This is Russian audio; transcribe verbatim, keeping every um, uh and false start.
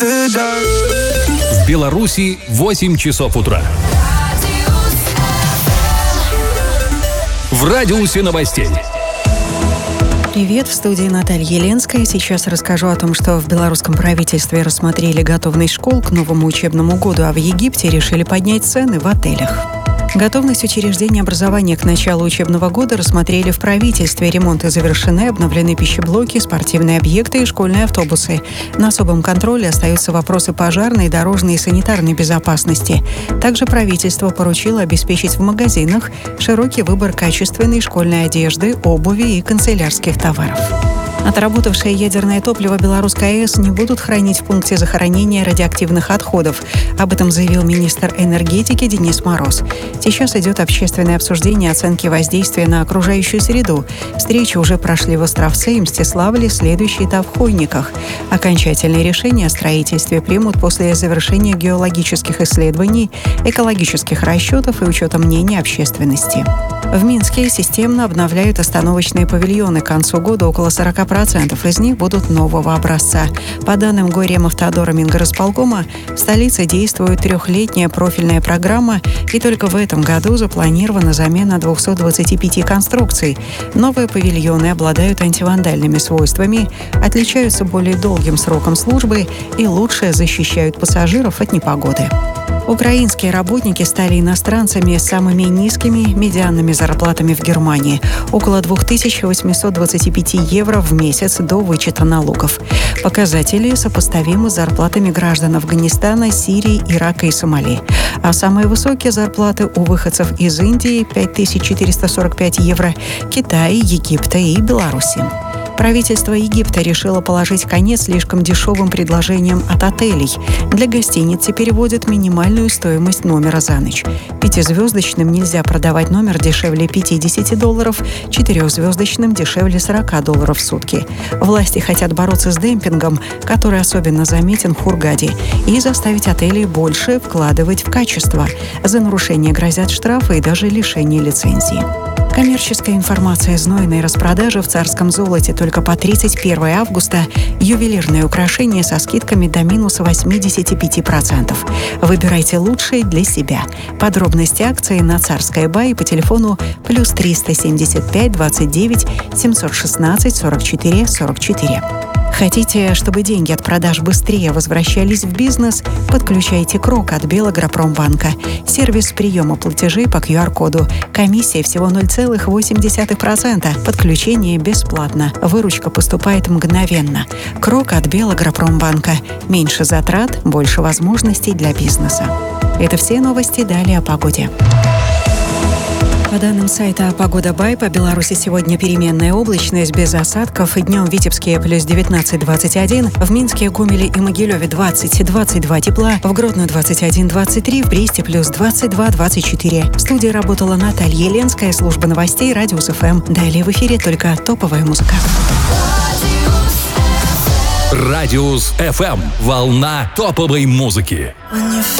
В Беларуси восемь часов утра. В радиусе новостей. Привет, в студии Наталья Еленская. Сейчас расскажу о том, что в белорусском правительстве рассмотрели готовность школ к новому учебному году, а в Египте решили поднять цены в отелях. Готовность учреждений образования к началу учебного года рассмотрели в правительстве. Ремонты завершены, обновлены пищеблоки, спортивные объекты и школьные автобусы. На особом контроле остаются вопросы пожарной, дорожной и санитарной безопасности. Также правительство поручило обеспечить в магазинах широкий выбор качественной школьной одежды, обуви и канцелярских товаров. Отработавшее ядерное топливо Белорусской АЭС не будут хранить в пункте захоронения радиоактивных отходов. Об этом заявил министр энергетики Денис Мороз. Сейчас идет общественное обсуждение оценки воздействия на окружающую среду. Встречи уже прошли в Островце и Мстиславле, следующий этап в Хойниках. Окончательные решения о строительстве примут после завершения геологических исследований, экологических расчетов и учета мнений общественности. В Минске системно обновляют остановочные павильоны. К концу года около сорок процентов из них будут нового образца. По данным Горремавтодора Мингорисполкома, в столице действует трехлетняя профильная программа, и только в этом году запланирована замена двухсот двадцати пяти конструкций. Новые павильоны обладают антивандальными свойствами, отличаются более долгим сроком службы и лучше защищают пассажиров от непогоды. Украинские работники стали иностранцами с самыми низкими медианными зарплатами в Германии – около две тысячи восемьсот двадцать пять евро в месяц до вычета налогов. Показатели сопоставимы с зарплатами граждан Афганистана, Сирии, Ирака и Сомали. А самые высокие зарплаты у выходцев из Индии – пять тысяч четыреста сорок пять евро, Китая, Египта и Беларуси. Правительство Египта решило положить конец слишком дешевым предложениям от отелей. Для гостиниц теперь вводят минимальную стоимость номера за ночь. Пятизвездочным нельзя продавать номер дешевле пятьдесят долларов, четырехзвездочным дешевле сорок долларов в сутки. Власти хотят бороться с демпингом, который особенно заметен в Хургаде, и заставить отели больше вкладывать в качество. За нарушение грозят штрафы и даже лишение лицензии. Коммерческая информация: знойные распродажи в Царском золоте только по тридцать первое августа, ювелирные украшения со скидками до минус восемьдесят пять процентов. Выбирайте лучшее для себя. Подробности акции на Царской бай по телефону плюс триста семьдесят пять двадцать девять семьсот шестнадцать сорок четыре сорок четыре. Хотите, чтобы деньги от продаж быстрее возвращались в бизнес? Подключайте Крок от Белагропромбанка. Сервис приема платежей по ку ар коду. Комиссия всего ноль целых восемь десятых процента. Подключение бесплатно. Выручка поступает мгновенно. Крок от Белагропромбанка. Меньше затрат, больше возможностей для бизнеса. Это все новости. Далее о погоде. По данным сайта «Погода Бай», по Беларуси сегодня переменная облачность без осадков. Днем в Витебске плюс девятнадцать двадцать один, в Минске, Гомеле и Могилеве двадцать двадцать два тепла, в Гродно двадцать один двадцать три, в Бресте плюс двадцать два двадцать четыре. В студии работала Наталья Еленская, служба новостей «Радиус эф эм». Далее в эфире только топовая музыка. Радиус эф эм. Волна топовой музыки.